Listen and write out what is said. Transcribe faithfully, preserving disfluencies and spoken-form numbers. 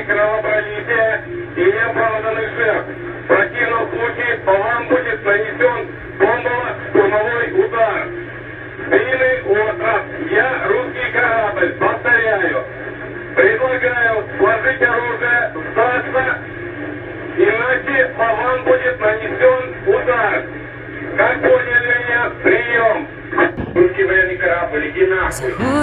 кровопролития и неоправданных жертв. В противном случае по вам будет нанесен бомбово-штурмовой удар. Длинный остров. Я русский корабль. Повторяю. Предлагаю сложить оружие, сдаться, иначе по вам будет нанесен удар. Как поняли меня? Прием. Русский военный корабль, иди нахуй.